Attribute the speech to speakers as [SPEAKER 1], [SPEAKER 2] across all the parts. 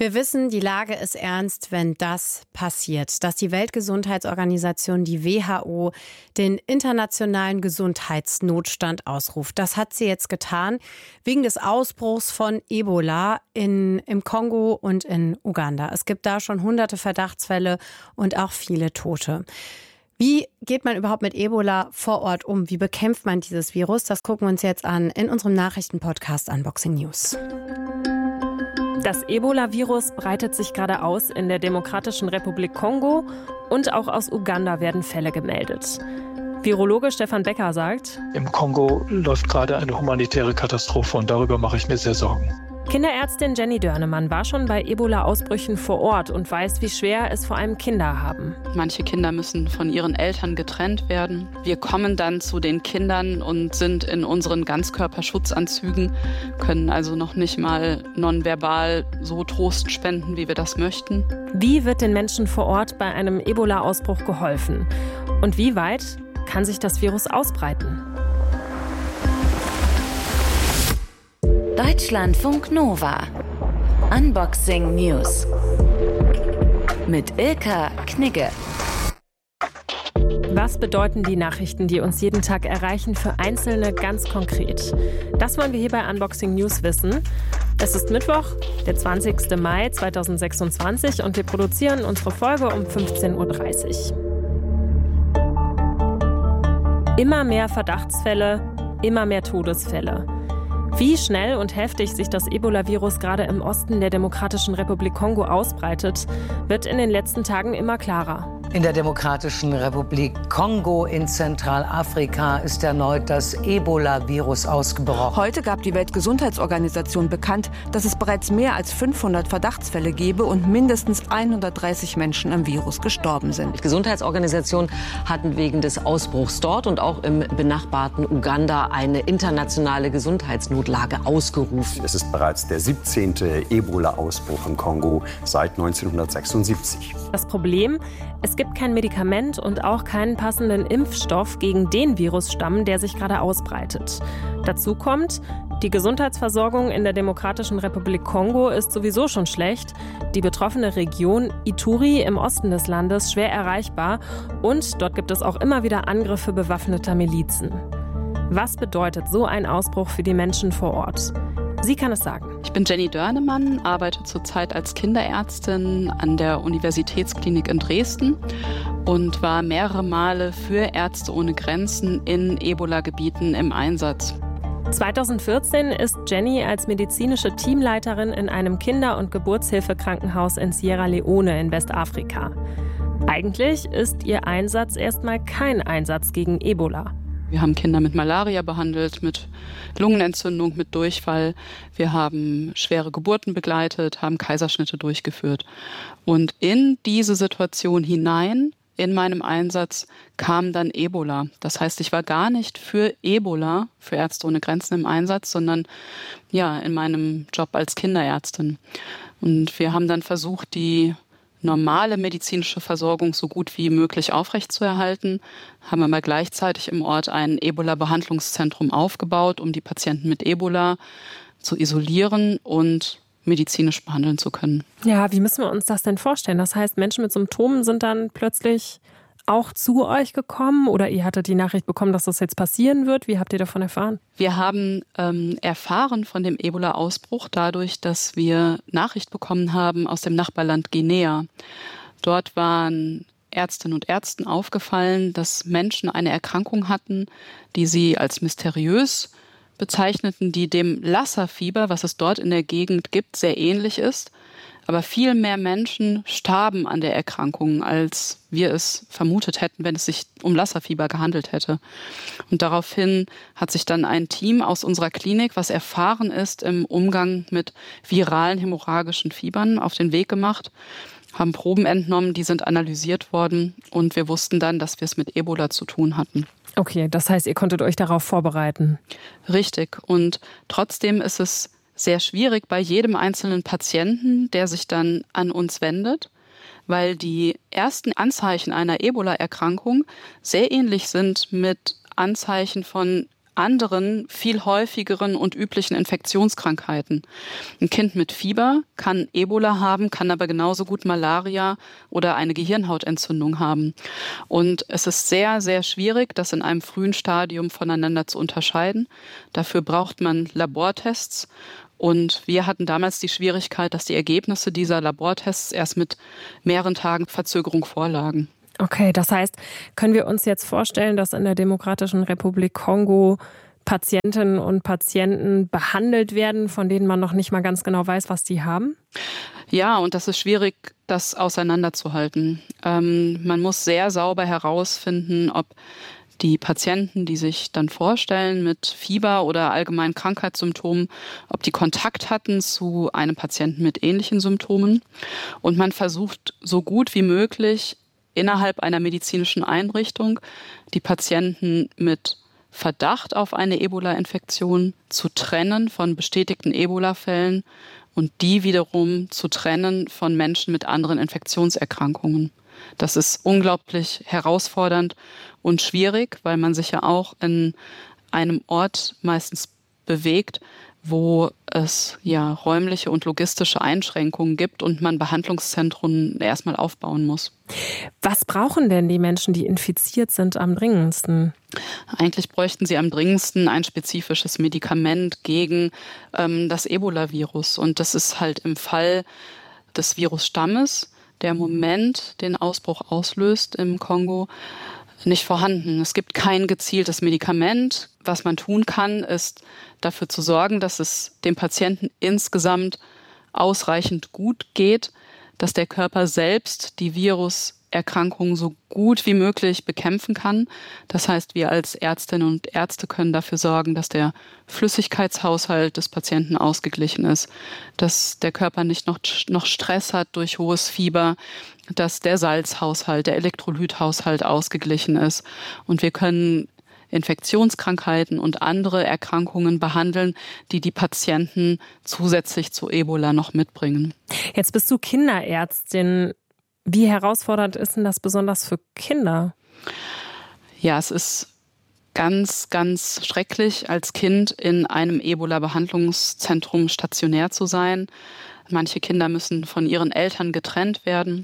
[SPEAKER 1] Wir wissen, die Lage ist ernst, wenn das passiert, dass die Weltgesundheitsorganisation, die WHO, den internationalen Gesundheitsnotstand ausruft. Das hat sie jetzt getan, wegen des Ausbruchs von Ebola im Kongo und in Uganda. Es gibt da schon hunderte Verdachtsfälle und auch viele Tote. Wie geht man überhaupt mit Ebola vor Ort um? Wie bekämpft man dieses Virus? Das gucken wir uns jetzt an in unserem Nachrichtenpodcast Unboxing News.
[SPEAKER 2] Das Ebola-Virus breitet sich gerade aus in der Demokratischen Republik Kongo und auch aus Uganda werden Fälle gemeldet. Virologe Stefan Becker sagt:
[SPEAKER 3] Im Kongo läuft gerade eine humanitäre Katastrophe und darüber mache ich mir sehr Sorgen.
[SPEAKER 2] Kinderärztin Jenny Dörnemann war schon bei Ebola-Ausbrüchen vor Ort und weiß, wie schwer es vor allem Kinder haben.
[SPEAKER 4] Manche Kinder müssen von ihren Eltern getrennt werden. Wir kommen dann zu den Kindern und sind in unseren Ganzkörperschutzanzügen, können also noch nicht mal nonverbal so Trost spenden, wie wir das möchten.
[SPEAKER 2] Wie wird den Menschen vor Ort bei einem Ebola-Ausbruch geholfen? Und wie weit kann sich das Virus ausbreiten?
[SPEAKER 5] Deutschlandfunk Nova. Unboxing News. Mit Ilka Knigge.
[SPEAKER 2] Was bedeuten die Nachrichten, die uns jeden Tag erreichen, für Einzelne ganz konkret? Das wollen wir hier bei Unboxing News wissen. Es ist Mittwoch, der 20. Mai 2026 und wir produzieren unsere Folge um 15.30 Uhr. Immer mehr Verdachtsfälle, immer mehr Todesfälle. Wie schnell und heftig sich das Ebola-Virus gerade im Osten der Demokratischen Republik Kongo ausbreitet, wird in den letzten Tagen immer klarer.
[SPEAKER 6] In der Demokratischen Republik Kongo in Zentralafrika ist erneut das Ebola-Virus ausgebrochen.
[SPEAKER 7] Heute gab die Weltgesundheitsorganisation bekannt, dass es bereits mehr als 500 Verdachtsfälle gebe und mindestens 130 Menschen am Virus gestorben sind.
[SPEAKER 8] Die Gesundheitsorganisation hatten wegen des Ausbruchs dort und auch im benachbarten Uganda eine internationale Gesundheitsnotlage ausgerufen.
[SPEAKER 9] Es ist bereits der 17. Ebola-Ausbruch im Kongo seit 1976.
[SPEAKER 2] Das Problem: Es gibt kein Medikament und auch keinen passenden Impfstoff gegen den Virusstamm, der sich gerade ausbreitet. Dazu kommt, die Gesundheitsversorgung in der Demokratischen Republik Kongo ist sowieso schon schlecht, die betroffene Region Ituri im Osten des Landes schwer erreichbar und dort gibt es auch immer wieder Angriffe bewaffneter Milizen. Was bedeutet so ein Ausbruch für die Menschen vor Ort? Sie kann es sagen.
[SPEAKER 4] Ich bin Jenny Dörnemann, arbeite zurzeit als Kinderärztin an der Universitätsklinik in Dresden und war mehrere Male für Ärzte ohne Grenzen in Ebola-Gebieten im Einsatz.
[SPEAKER 2] 2014 ist Jenny als medizinische Teamleiterin in einem Kinder- und Geburtshilfekrankenhaus in Sierra Leone in Westafrika. Eigentlich ist ihr Einsatz erstmal kein Einsatz gegen Ebola.
[SPEAKER 4] Wir haben Kinder mit Malaria behandelt, mit Lungenentzündung, mit Durchfall. Wir haben schwere Geburten begleitet, haben Kaiserschnitte durchgeführt. Und in diese Situation hinein, in meinem Einsatz, kam dann Ebola. Das heißt, ich war gar nicht für Ebola, für Ärzte ohne Grenzen im Einsatz, sondern ja, in meinem Job als Kinderärztin. Und wir haben dann versucht, die normale medizinische Versorgung so gut wie möglich aufrechtzuerhalten, haben aber gleichzeitig im Ort ein Ebola-Behandlungszentrum aufgebaut, um die Patienten mit Ebola zu isolieren und medizinisch behandeln zu können.
[SPEAKER 2] Ja, wie müssen wir uns das denn vorstellen? Das heißt, Menschen mit Symptomen sind dann plötzlich auch zu euch gekommen oder ihr hattet die Nachricht bekommen, dass das jetzt passieren wird? Wie habt ihr davon erfahren?
[SPEAKER 4] Wir haben erfahren von dem Ebola-Ausbruch dadurch, dass wir Nachricht bekommen haben aus dem Nachbarland Guinea. Dort waren Ärztinnen und Ärzten aufgefallen, dass Menschen eine Erkrankung hatten, die sie als mysteriös bezeichneten, die dem Lassa-Fieber, was es dort in der Gegend gibt, sehr ähnlich ist. Aber viel mehr Menschen starben an der Erkrankung, als wir es vermutet hätten, wenn es sich um Lassa-Fieber gehandelt hätte. Und daraufhin hat sich dann ein Team aus unserer Klinik, was erfahren ist im Umgang mit viralen hämorrhagischen Fiebern, auf den Weg gemacht, haben Proben entnommen, die sind analysiert worden und wir wussten dann, dass wir es mit Ebola zu tun hatten.
[SPEAKER 2] Okay, das heißt, ihr konntet euch darauf vorbereiten.
[SPEAKER 4] Richtig. Und trotzdem ist es sehr schwierig bei jedem einzelnen Patienten, der sich dann an uns wendet, weil die ersten Anzeichen einer Ebola-Erkrankung sehr ähnlich sind mit Anzeichen von anderen, viel häufigeren und üblichen Infektionskrankheiten. Ein Kind mit Fieber kann Ebola haben, kann aber genauso gut Malaria oder eine Gehirnhautentzündung haben. Und es ist sehr, sehr schwierig, das in einem frühen Stadium voneinander zu unterscheiden. Dafür braucht man Labortests. Und wir hatten damals die Schwierigkeit, dass die Ergebnisse dieser Labortests erst mit mehreren Tagen Verzögerung vorlagen.
[SPEAKER 2] Okay, das heißt, können wir uns jetzt vorstellen, dass in der Demokratischen Republik Kongo Patientinnen und Patienten behandelt werden, von denen man noch nicht mal ganz genau weiß, was die haben?
[SPEAKER 4] Ja, und das ist schwierig, das auseinanderzuhalten. Man muss sehr sauber herausfinden, ob die Patienten, die sich dann vorstellen mit Fieber oder allgemeinen Krankheitssymptomen, ob die Kontakt hatten zu einem Patienten mit ähnlichen Symptomen. Und man versucht so gut wie möglich innerhalb einer medizinischen Einrichtung die Patienten mit Verdacht auf eine Ebola-Infektion zu trennen von bestätigten Ebola-Fällen und die wiederum zu trennen von Menschen mit anderen Infektionserkrankungen. Das ist unglaublich herausfordernd und schwierig, weil man sich ja auch in einem Ort meistens bewegt, wo es ja räumliche und logistische Einschränkungen gibt und man Behandlungszentren erstmal aufbauen muss.
[SPEAKER 2] Was brauchen denn die Menschen, die infiziert sind, am dringendsten?
[SPEAKER 4] Eigentlich bräuchten sie am dringendsten ein spezifisches Medikament gegen das Ebola-Virus. Und das ist halt im Fall des Virusstammes, der im Moment den Ausbruch auslöst im Kongo, nicht vorhanden. Es gibt kein gezieltes Medikament. Was man tun kann, ist dafür zu sorgen, dass es dem Patienten insgesamt ausreichend gut geht, dass der Körper selbst die Viruserkrankung so gut wie möglich bekämpfen kann. Das heißt, wir als Ärztinnen und Ärzte können dafür sorgen, dass der Flüssigkeitshaushalt des Patienten ausgeglichen ist, dass der Körper nicht noch Stress hat durch hohes Fieber, dass der Salzhaushalt, der Elektrolythaushalt ausgeglichen ist. Und wir können Infektionskrankheiten und andere Erkrankungen behandeln, die die Patienten zusätzlich zu Ebola noch mitbringen.
[SPEAKER 2] Jetzt bist du Kinderärztin. Wie herausfordernd ist denn das besonders für Kinder?
[SPEAKER 4] Ja, es ist ganz, ganz schrecklich, als Kind in einem Ebola-Behandlungszentrum stationär zu sein. Manche Kinder müssen von ihren Eltern getrennt werden,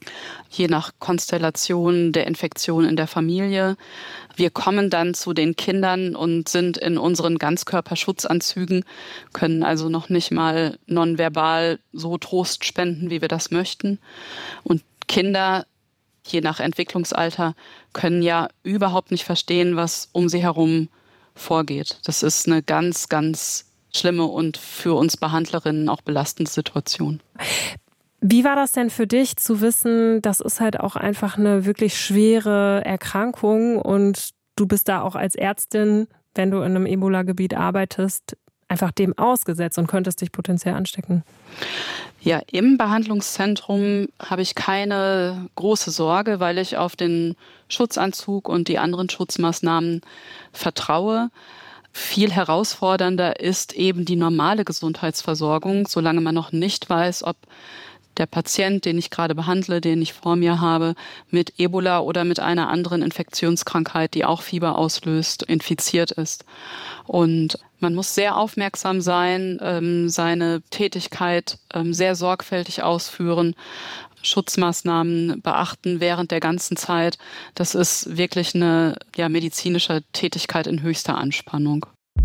[SPEAKER 4] je nach Konstellation der Infektion in der Familie. Wir kommen dann zu den Kindern und sind in unseren Ganzkörperschutzanzügen, können also noch nicht mal nonverbal so Trost spenden, wie wir das möchten. Und Kinder, je nach Entwicklungsalter, können ja überhaupt nicht verstehen, was um sie herum vorgeht. Das ist eine ganz, ganz schlimme und für uns Behandlerinnen auch belastende Situation.
[SPEAKER 2] Wie war das denn für dich zu wissen, das ist halt auch einfach eine wirklich schwere Erkrankung und du bist da auch als Ärztin, wenn du in einem Ebola-Gebiet arbeitest, einfach dem ausgesetzt und könntest dich potenziell anstecken?
[SPEAKER 4] Ja, im Behandlungszentrum habe ich keine große Sorge, weil ich auf den Schutzanzug und die anderen Schutzmaßnahmen vertraue. Viel herausfordernder ist eben die normale Gesundheitsversorgung, solange man noch nicht weiß, ob der Patient, den ich gerade behandle, den ich vor mir habe, mit Ebola oder mit einer anderen Infektionskrankheit, die auch Fieber auslöst, infiziert ist. Und man muss sehr aufmerksam sein, seine Tätigkeit sehr sorgfältig ausführen, Schutzmaßnahmen beachten während der ganzen Zeit. Das ist wirklich eine medizinische Tätigkeit in höchster Anspannung.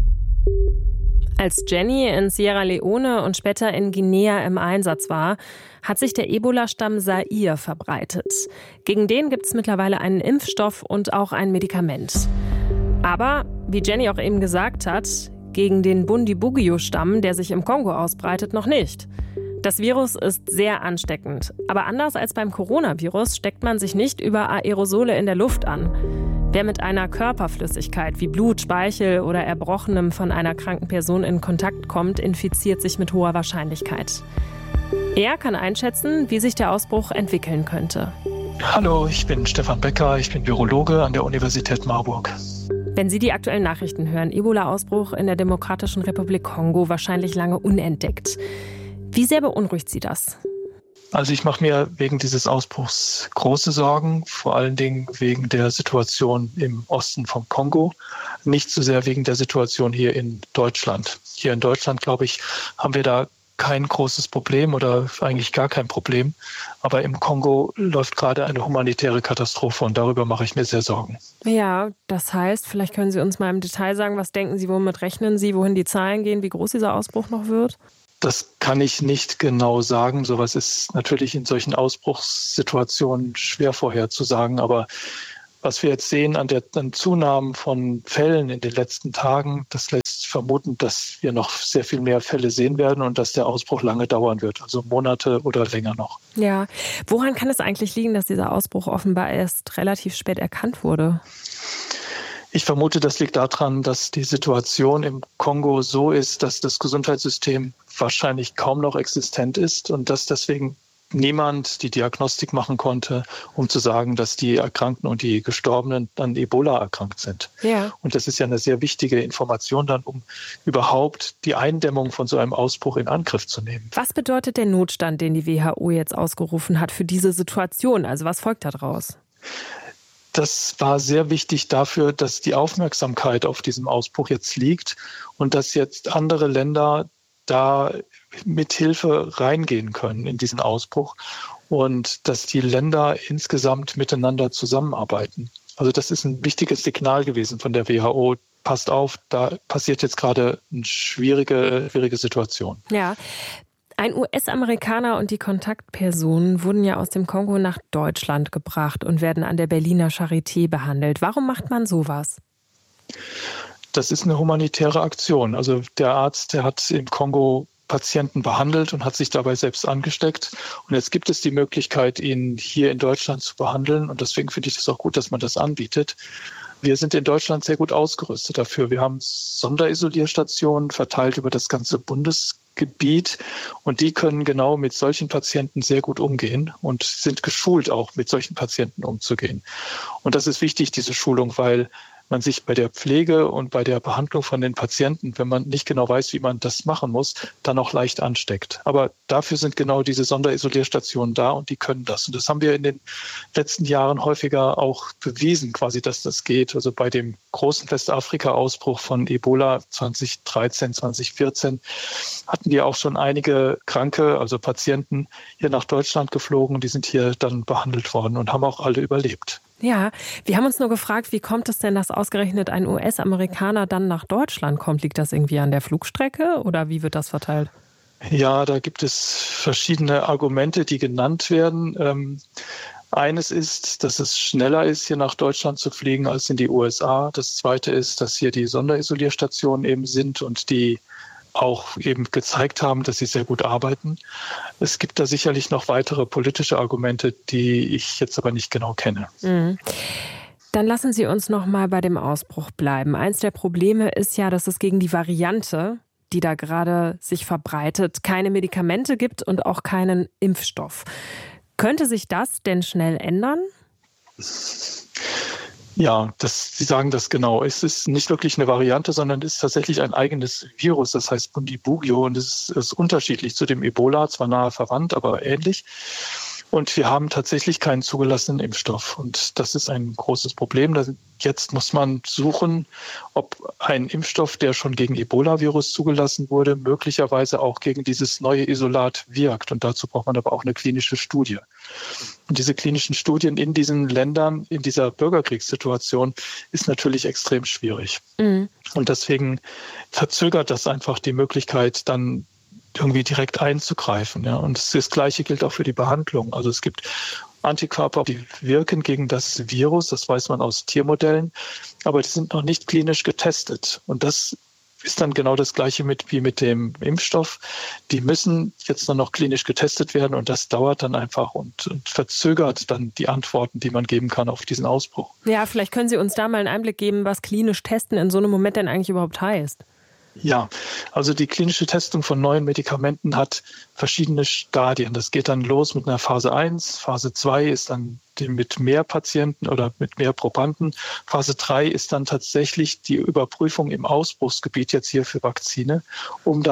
[SPEAKER 2] Als Jenny in Sierra Leone und später in Guinea im Einsatz war, hat sich der Ebola-Stamm Zaire verbreitet. Gegen den gibt es mittlerweile einen Impfstoff und auch ein Medikament. Aber, wie Jenny auch eben gesagt hat, gegen den Bundibugyo-Stamm, der sich im Kongo ausbreitet, noch nicht. Das Virus ist sehr ansteckend. Aber anders als beim Coronavirus steckt man sich nicht über Aerosole in der Luft an. Wer mit einer Körperflüssigkeit wie Blut, Speichel oder Erbrochenem von einer kranken Person in Kontakt kommt, infiziert sich mit hoher Wahrscheinlichkeit. Er kann einschätzen, wie sich der Ausbruch entwickeln könnte.
[SPEAKER 3] Hallo, ich bin Stefan Becker, ich bin Virologe an der Universität Marburg.
[SPEAKER 2] Wenn Sie die aktuellen Nachrichten hören, Ebola-Ausbruch in der Demokratischen Republik Kongo wahrscheinlich lange unentdeckt. Wie sehr beunruhigt Sie das?
[SPEAKER 3] Also ich mache mir wegen dieses Ausbruchs große Sorgen, vor allen Dingen wegen der Situation im Osten vom Kongo, nicht so sehr wegen der Situation hier in Deutschland. Hier in Deutschland, glaube ich, haben wir da kein großes Problem oder eigentlich gar kein Problem. Aber im Kongo läuft gerade eine humanitäre Katastrophe und darüber mache ich mir sehr Sorgen.
[SPEAKER 2] Ja, das heißt, vielleicht können Sie uns mal im Detail sagen, was denken Sie, womit rechnen Sie, wohin die Zahlen gehen, wie groß dieser Ausbruch noch wird?
[SPEAKER 3] Das kann ich nicht genau sagen. Sowas ist natürlich in solchen Ausbruchssituationen schwer vorherzusagen. Aber was wir jetzt sehen an Zunahmen von Fällen in den letzten Tagen, das lässt vermuten, dass wir noch sehr viel mehr Fälle sehen werden und dass der Ausbruch lange dauern wird, also Monate oder länger noch.
[SPEAKER 2] Ja, woran kann es eigentlich liegen, dass dieser Ausbruch offenbar erst relativ spät erkannt wurde?
[SPEAKER 3] Ich vermute, das liegt daran, dass die Situation im Kongo so ist, dass das Gesundheitssystem wahrscheinlich kaum noch existent ist und dass deswegen niemand die Diagnostik machen konnte, um zu sagen, dass die Erkrankten und die Gestorbenen an Ebola erkrankt sind.
[SPEAKER 2] Ja.
[SPEAKER 3] Und das ist ja eine sehr wichtige Information dann, um überhaupt die Eindämmung von so einem Ausbruch in Angriff zu nehmen.
[SPEAKER 2] Was bedeutet der Notstand, den die WHO jetzt ausgerufen hat für diese Situation? Also was folgt daraus?
[SPEAKER 3] Das war sehr wichtig dafür, dass die Aufmerksamkeit auf diesem Ausbruch jetzt liegt und dass jetzt andere Länder da mit Hilfe reingehen können in diesen Ausbruch und dass die Länder insgesamt miteinander zusammenarbeiten. Also das ist ein wichtiges Signal gewesen von der WHO. Passt auf, da passiert jetzt gerade eine schwierige Situation.
[SPEAKER 2] Ja. Ein US-Amerikaner und die Kontaktpersonen wurden ja aus dem Kongo nach Deutschland gebracht und werden an der Berliner Charité behandelt. Warum macht man sowas?
[SPEAKER 3] Das ist eine humanitäre Aktion. Also der Arzt, der hat im Kongo Patienten behandelt und hat sich dabei selbst angesteckt. Und jetzt gibt es die Möglichkeit, ihn hier in Deutschland zu behandeln. Und deswegen finde ich es auch gut, dass man das anbietet. Wir sind in Deutschland sehr gut ausgerüstet dafür. Wir haben Sonderisolierstationen verteilt über das ganze Bundesgebiet und die können genau mit solchen Patienten sehr gut umgehen und sind geschult auch, mit solchen Patienten umzugehen. Und das ist wichtig, diese Schulung, weil man sich bei der Pflege und bei der Behandlung von den Patienten, wenn man nicht genau weiß, wie man das machen muss, dann auch leicht ansteckt. Aber dafür sind genau diese Sonderisolierstationen da und die können das. Und das haben wir in den letzten Jahren häufiger auch bewiesen, quasi, dass das geht. Also bei dem großen Westafrika-Ausbruch von Ebola 2013, 2014 hatten wir auch schon einige Kranke, also Patienten, hier nach Deutschland geflogen. Die sind hier dann behandelt worden und haben auch alle überlebt.
[SPEAKER 2] Ja, wir haben uns nur gefragt, wie kommt es denn, dass ausgerechnet ein US-Amerikaner dann nach Deutschland kommt? Liegt das irgendwie an der Flugstrecke oder wie wird das verteilt?
[SPEAKER 3] Ja, da gibt es verschiedene Argumente, die genannt werden. Eines ist, dass es schneller ist, hier nach Deutschland zu fliegen als in die USA. Das Zweite ist, dass hier die Sonderisolierstationen eben sind und die auch eben gezeigt haben, dass sie sehr gut arbeiten. Es gibt da sicherlich noch weitere politische Argumente, die ich jetzt aber nicht genau kenne.
[SPEAKER 2] Mhm. Dann lassen Sie uns noch mal bei dem Ausbruch bleiben. Eins der Probleme ist ja, dass es gegen die Variante, die da gerade sich verbreitet, keine Medikamente gibt und auch keinen Impfstoff. Könnte sich das denn schnell ändern?
[SPEAKER 3] Ja, Sie sagen das genau. Es ist nicht wirklich eine Variante, sondern es ist tatsächlich ein eigenes Virus, das heißt Bundibugyo und es ist unterschiedlich zu dem Ebola, zwar nahe verwandt, aber ähnlich. Und wir haben tatsächlich keinen zugelassenen Impfstoff. Und das ist ein großes Problem. Jetzt muss man suchen, ob ein Impfstoff, der schon gegen Ebola-Virus zugelassen wurde, möglicherweise auch gegen dieses neue Isolat wirkt. Und dazu braucht man aber auch eine klinische Studie. Und diese klinischen Studien in diesen Ländern, in dieser Bürgerkriegssituation, ist natürlich extrem schwierig. Mhm. Und deswegen verzögert das einfach die Möglichkeit, dann irgendwie direkt einzugreifen. Ja. Und das Gleiche gilt auch für die Behandlung. Also es gibt Antikörper, die wirken gegen das Virus, das weiß man aus Tiermodellen, aber die sind noch nicht klinisch getestet. Und das ist dann genau das Gleiche wie mit dem Impfstoff. Die müssen jetzt nur noch klinisch getestet werden und das dauert dann einfach und verzögert dann die Antworten, die man geben kann auf diesen Ausbruch.
[SPEAKER 2] Ja, vielleicht können Sie uns da mal einen Einblick geben, was klinisch testen in so einem Moment denn eigentlich überhaupt heißt.
[SPEAKER 3] Ja, also die klinische Testung von neuen Medikamenten hat verschiedene Stadien. Das geht dann los mit einer Phase 1. Phase 2 ist dann mit mehr Patienten oder mit mehr Probanden. Phase 3 ist dann tatsächlich die Überprüfung im Ausbruchsgebiet jetzt hier für Vakzine, um dann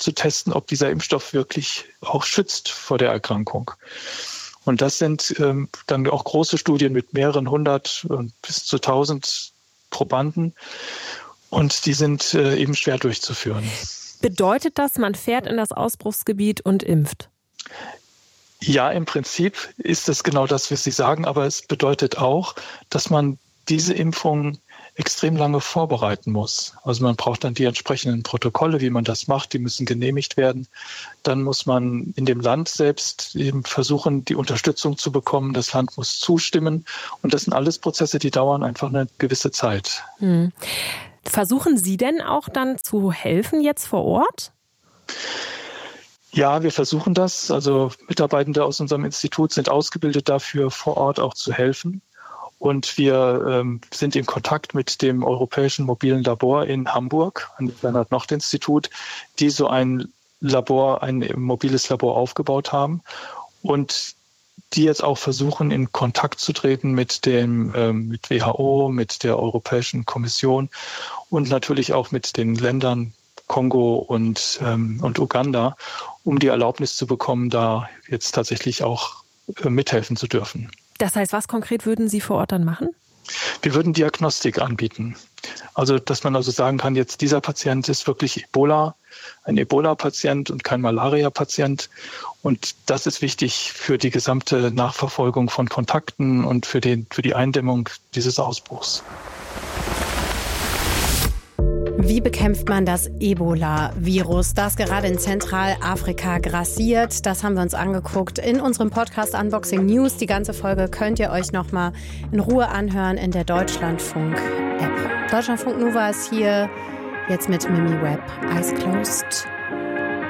[SPEAKER 3] zu testen, ob dieser Impfstoff wirklich auch schützt vor der Erkrankung. Und das sind dann auch große Studien mit mehreren 100 bis zu 1000 Probanden. Und die sind eben schwer durchzuführen.
[SPEAKER 2] Bedeutet das, man fährt in das Ausbruchsgebiet und impft?
[SPEAKER 3] Ja, im Prinzip ist das genau das, was Sie sagen. Aber es bedeutet auch, dass man diese Impfung extrem lange vorbereiten muss. Also man braucht dann die entsprechenden Protokolle, wie man das macht, die müssen genehmigt werden. Dann muss man in dem Land selbst eben versuchen, die Unterstützung zu bekommen. Das Land muss zustimmen. Und das sind alles Prozesse, die dauern einfach eine gewisse Zeit.
[SPEAKER 2] Versuchen Sie denn auch dann zu helfen jetzt vor Ort?
[SPEAKER 3] Ja, wir versuchen das. Also Mitarbeitende aus unserem Institut sind ausgebildet dafür, vor Ort auch zu helfen. Und wir sind in Kontakt mit dem Europäischen Mobilen Labor in Hamburg, an dem Bernhard-Nocht-Institut, die so ein mobiles Labor aufgebaut haben und die jetzt auch versuchen, in Kontakt zu treten mit WHO, mit der Europäischen Kommission und natürlich auch mit den Ländern Kongo und Uganda, um die Erlaubnis zu bekommen, da jetzt tatsächlich auch mithelfen zu dürfen.
[SPEAKER 2] Das heißt, was konkret würden Sie vor Ort dann machen?
[SPEAKER 3] Wir würden Diagnostik anbieten. Also, dass man also sagen kann, jetzt dieser Patient ist wirklich ein Ebola-Patient und kein Malaria-Patient. Und das ist wichtig für die gesamte Nachverfolgung von Kontakten und für die Eindämmung dieses Ausbruchs.
[SPEAKER 1] Wie bekämpft man das Ebola-Virus, das gerade in Zentralafrika grassiert? Das haben wir uns angeguckt in unserem Podcast Unboxing News. Die ganze Folge könnt ihr euch nochmal in Ruhe anhören in der Deutschlandfunk-App. Deutschlandfunk Nova ist hier jetzt mit Mimi Webb. Eyes Closed.